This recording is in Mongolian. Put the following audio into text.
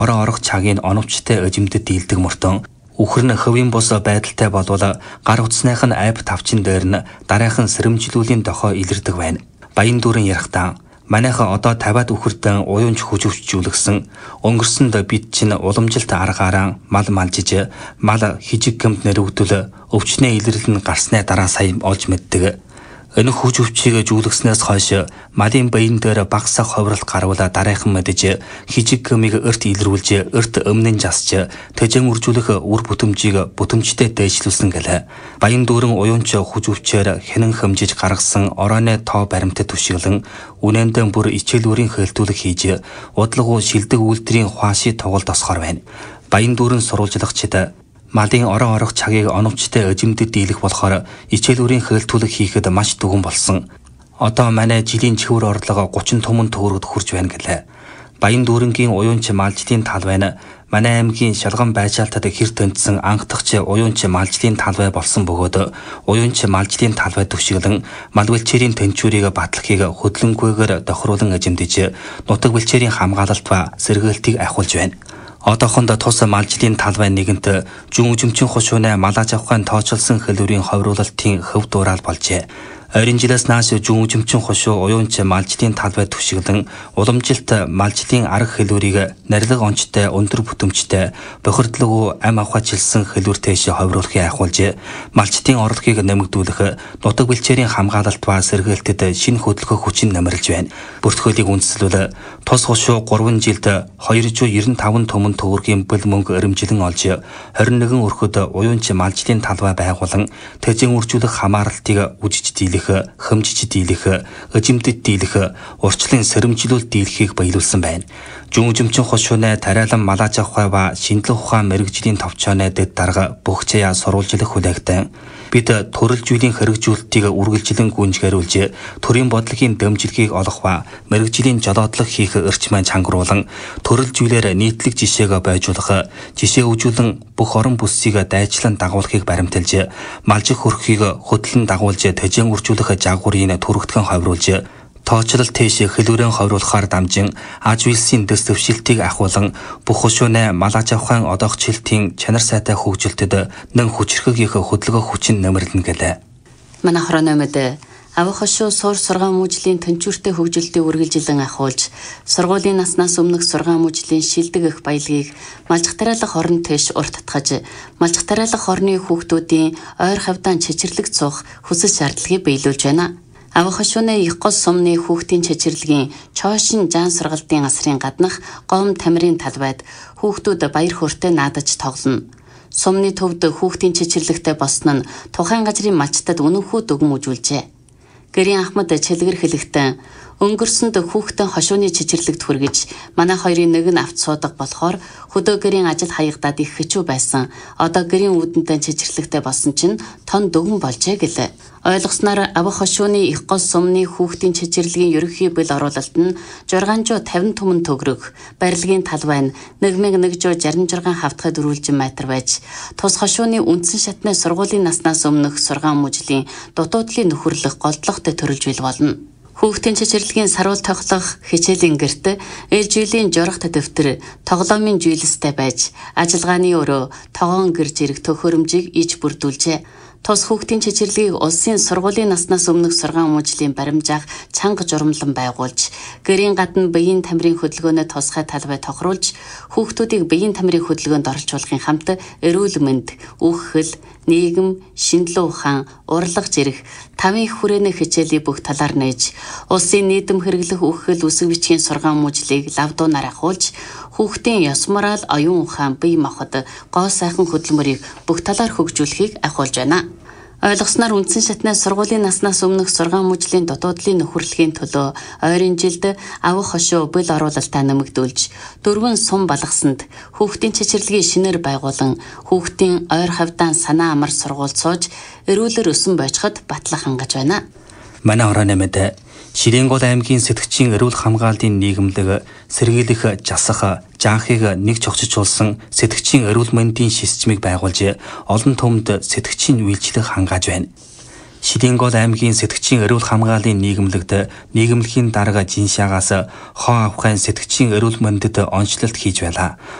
орон орох цагийн оновчтой эжимдэд дийлдэг мөртөн үхэр нь хөвийн бус байдалтай болвол гар утасных нь айб тавчин дээр нь дараахан сэрэмжлүүлийн дохой илэрдэг байна. Баян дүүрэн ярахтаа манайхан одоо 50-аад үхэрдэн уюунч хүжвчжүүлгсэн өнгөрсөнд бид чинь уламжилт аргаараа мал малжиж мал хижиг гэмт нэрвдүүл өвчнээ илэрлэл нь гарсны дараа сая олж мэддэг. Энэ хүчвчийг жүүлгснээс хойш малын баян дээр багсаа ховролт гарвала дараахан мэдэж хижиг гэмийг өрт илрүүлж өрт өмнө нь засч тэжэн үржүүлэх үр бүтэмжийг бүтэмжтэй дээшлүүлсэн гэлээ. Баян дүүрэн уюунч хүчвчээр хянан хэмжиж гаргасан орооны тоо баримтад түшиглэн үнэндээ бүр ичээлүүрийн хэлтүүлэг хийж удалгуу шилдэг үйлдвэрийн хуаши тоглолт осгоор байна. Баян дүүрэн сурвалжлагчид малын орон орох цагийг оновчтой эжимдэд дийлэх болохоор ичээлүүрийн хэлтүүлэг хийхэд маш дүгэн болсон. Одоо манай жилийн чивэр орлого 30 түмэн төгрөгөд хүрч байна гэлээ. Баян дүүрэнгийн уюунч малжлын талбай нь манай аймгийн шалган байшаалтад хэр тэнцсэн анхдагч уюунч малжлын талбай болсон бөгөөд уюунч малжлын талбай түшиглэн мал бэлчээрийн тэнцвэрийг батлахыг хөдөлгөөнгүйгээр тохируулан эжимдэж нутаг бэлчээрийн хамгаалалт ба сэргээлтийг ахиулж байна. Одоохонд тус малжлын талбай нэгэнт зүүн үзэмчин хушууны малаж авахын тооцоолсон хэлбэрийн ховруулалтын хөв дуурал болжээ. Ойрын жилээс нааш зүүн үзэмчин хушуу уюунч малжлын талбай түшиглэн уламжилт малжлын арга хэлбэрийг нарилга онцтой өндөр бүтэмжтэй бохирдлого ам авахчилсан хэлбэртэйш ховруулахыг ахиулж малчтын орлогыг нэмэгдүүлэх нутаг бэлчээрийн хамгаалалт ба сэргээлтэд шинэ хөдөлгөөх хүчин нэмэрлж байна. Бүртгүүлийг үндэслэл тус хушуу 3 жилд 295 түмэн төгрөгийн бэл мөнгө өрөмжилэн олж 21 өрхөд уюунч малжлын талбай байгуулан тэжэн үржүүлэх хамааралтыг үжиж дийлэх хэмжиж дийлэх, эжимдэд дийлэх, урчлын сэрэмжлүүл дийлэхийг баялуулсан байна. Зүүн үзэмчин хушууны тариалан малаж авах ба шинжлэх ухаан мэрэгжлийн товчооны дэд дарга бүх заяа сурвалжлах хүлээгтэн бид төрөл зүйлийн хэрэгжүүлэлтийг үргэлжлэн гүнжгээрүүлж төрийн бодлогын дэмжлэгийг олох ба мэрэгжлийн жолоодлого хийх эрчмээ чангруулан төрөл зүйлээр нийтлэг жишээг байжуулах, жишээ өгүүлэн бүх орон бүсийг дайчлан дагуулахыг баримталж, малжих хөрхийг хөдлөн дагуулж тэжэн үржүүлэх жаагуурын төрөгдгөн ховруулж тоочлол тийш хэлбэрэн ховруулахаар дамжин аж үйлсийн дэс төвшилтийг ахуулан бүх хушууны малаж авахын одоохчлтын чанар сайтай хөгжилтэд нэн хүчрхэг их хөдөлгөөх хүчин нэмэрлэнэ гэлээ. Манай хрономэд авах хошуу суур сургаан мужлийн тэнцвэртэй хөгжилтийг үргэлжилэн ахуулж сургуулийн наснаас өмнөх сургаан мужлийн шилдэг их баялагийг малжих тариалах орон тэш урт татгаж малжих тариалах орны хүүхдүүдийн ойр хавьдаан чичирлэг цуух хүсэл шаардлагыг биелүүлж байна. Авах хошууны их гол сумны хүүхдийн чичирлэгийн чоошин жаан сургалтын асрын гаднах гом тамирын талбайд хүүхдүүд баяр хөөртэй наадаж тоглоно. Сумны төвд хүүхдийн чичирлэгтэй болсон нь тухайн газрын малчтад үнэнхүү дүгэн үзүүлжээ. Гэрийн Ахмад чэлгэр хэлэхдээ өнгөрсөнд хүүхдэн хошууны чичирлэгт хүргэж манай хоёрын нэг нь авт суудаг болохоор хөдөө гэрийн ажил хаягдаад их хэцүү байсан. Одоо гэрийн үүдэнтэй чичирлэгтэй болсон чинь тон дүгэн болжээ гэлээ. Ойлгосноор авах хошууны их гол сумны хүүхдийн чичирлэгийн ерөнхий бэл оруулалт нь 650 түмэн төгрөг, барилгын талбай нь 1166 хавтгад өрүүлжин метр байж, тус хошууны үндсэн шатны сургуулийн наснаас өмнөх сургаан мужлийн дутуудлын нөхөрлөх голдлоготой төрөлж бил болно. Хүүхдийн чичирлэгийн саруул тоглох хичээлийн гэрт ээлж жилийн журахт дэвтэр тоглоомын жийлстэй байж, ажиллагааны өрөө тогоон гэр зэрэг төхөөрөмжийг иж бүрдүүлжээ. Тус хүүхдийн чичирлэгийг улсын сургуулийн наснаас өмнөх сургаан мужлийн баримжаах чанга журамлан байгуулж, гэрийн гадна биеийн тамирын хөдөлгөөнөө тусгай талбай тохируулж, хүүхдүүдийг биеийн тамирын хөдөлгөөнд оролцуулахын хамт эрүүл мэнд, үх хэл, нийгэм, шинжилгээ ухаан, урлаг зэрэг 5 их хүрээний хичээлийг бүх талаар нээж, улсын нийтэм хэрэглэх үх хэл үсэг бичгийн сургаан мужлыг лавдуунаар ахуулж, хүүхдийн ёс мораль, оюун ухаан, бие махбод гоо сайхан хөдөлмөрийг бүх талаар хөгжүүлэхийг ахиулж байна. Ойлгосноор үндсэн шатны сургуулийн наснаас өмнөх сургаан мужлийн дутуудлын нөхөрлөгийн төлөө ойрын жилд авах хошуу бэл оруулалтаа нэмэгдүүлж 4 сум балгасанд хүүхдийн чичирлэгийн шинээр байгуулан хүүхдийн ойр хавьдаан санаа амар сургууль сууж эрүүлэр өсөн бойчход батлах хангаж байна. Манай орооны мэд Ширэнгол аймгийн сэтгчийн эрүүл хамгааллын нийгэмлэг сэргийлэх жасах жаахыг нэг чогцолжуулсан сэтгчийн эрүүл мэндийн шисжмийг байгуулж олон түмэнд сэтгчийн үйлчлэг хангааж байна. Шидингол аймгийн сэтгчийн эрүүл хамгааллын нийгэмлэгт нийгэмлэхийн дарга Жиншаагаас хоо авахын сэтгчийн эрүүл мэндэд онцлолт хийж байлаа.